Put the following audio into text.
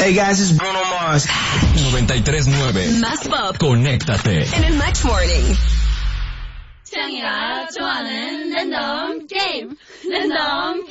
Hey guys, it's Bruno Mars. 93.9 Más pop. Conéctate En el Match Morning. 창이가 좋아하는 랜덤 게임. 랜덤